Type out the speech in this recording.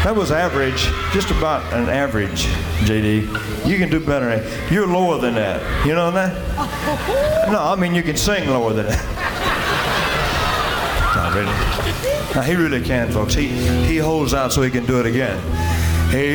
That was average, just about an average, JD. You can do better than that. You're lower than that. You know that? No, I mean you can sing lower than that. Not really. Now he really can, folks. He holds out so he can do it again. Hey.